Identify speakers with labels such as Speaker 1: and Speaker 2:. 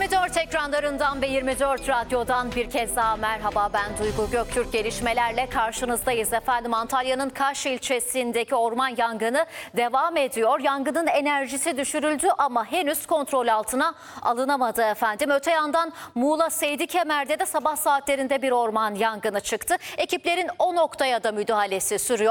Speaker 1: 24 ekranlarından ve 24 radyodan bir kez daha merhaba, ben Duygu Göktürk. Gelişmelerle karşınızdayız efendim. Antalya'nın Kaş ilçesindeki orman yangını devam ediyor. Yangının enerjisi düşürüldü ama henüz kontrol altına alınamadı efendim. Öte yandan Muğla Seydikemer'de de sabah saatlerinde bir orman yangını çıktı. Ekiplerin o noktaya da müdahalesi sürüyor.